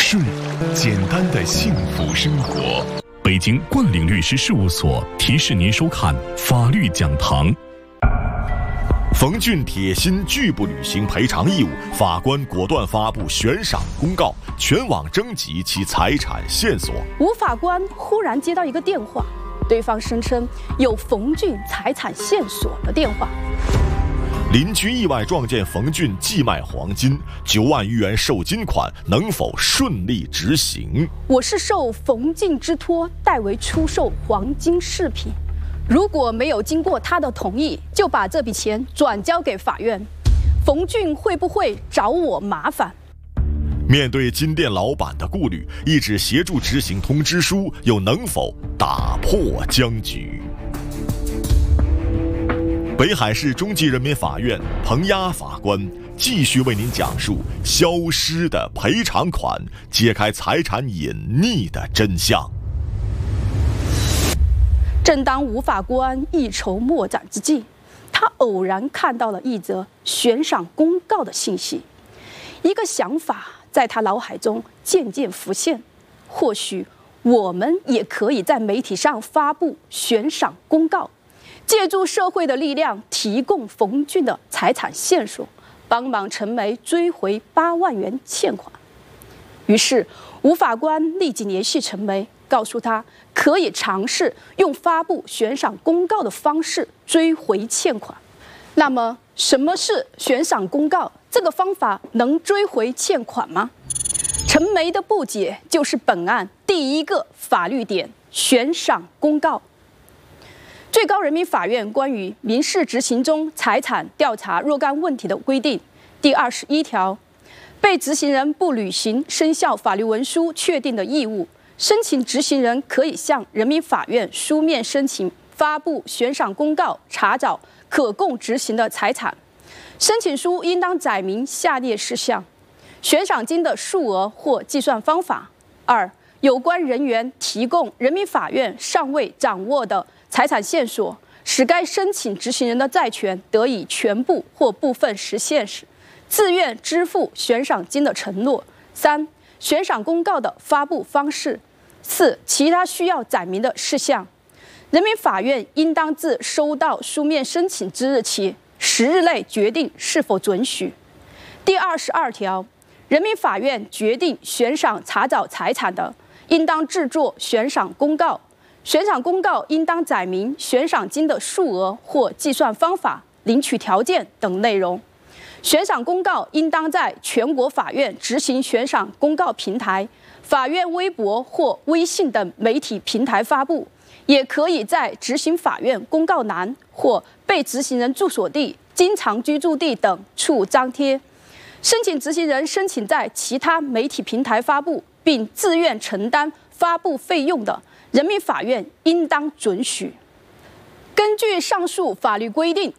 顺，简单的幸福生活。北京冠领律师事务所提示您收看法律讲堂。 冯俊铁心拒不履行赔偿义务，法官果断发布悬赏公告，全网征集其财产线索。 吴法官忽然接到一个电话，对方声称有冯俊财产线索的电话。 邻居意外撞见冯俊寄卖黄金，9万余元受金款能否顺利执行？ 我是受冯俊之托，代为出售黄金饰品。如果没有经过他的同意，就把这笔钱转交给法院，冯俊会不会找我麻烦？ 面对金店老板的顾虑，一纸协助执行通知书又能否打破僵局？北海市中级人民法院彭压法官继续为您讲述消失的赔偿款，揭开财产隐匿的真相。 正当吴法官一筹莫展之际，他偶然看到了一则悬赏公告的信息。一个想法在他脑海中渐渐浮现：或许我们也可以在媒体上发布悬赏公告，借助社会的力量，提供冯俊的财产线索，帮忙陈梅追回8万元欠款。于是，吴法官立即联系陈梅，告诉他可以尝试用发布悬赏公告的方式追回欠款。那么，什么是悬赏公告？这个方法能追回欠款吗？陈梅的不解就是本案第一个法律点：悬赏公告。最高人民法院关于民事执行中财产调查若干问题的规定第21条，被执行人不履行生效法律文书确定的义务，申请执行人可以向人民法院书面申请发布悬赏公告，查找可供执行的财产。申请书应当载明下列事项：悬赏金的数额或计算方法；2、有关人员提供人民法院尚未掌握的财产线索，使该申请执行人的债权得以全部或部分实现时，自愿支付悬赏金的承诺；3、悬赏公告的发布方式；4、其他需要载明的事项。人民法院应当自收到书面申请之日起10日内决定是否准许。第22条，人民法院决定悬赏查找财产的，应当制作悬赏公告。悬赏公告应当载明悬赏金的数额或计算方法、领取条件等内容。悬赏公告应当在全国法院执行悬赏公告平台、法院微博或微信等媒体平台发布，也可以在执行法院公告栏或被执行人住所地、经常居住地等处张贴。申请执行人申请在其他媒体平台发布，并自愿承担发布费用的，人民法院应当准许。根据上述法律规定，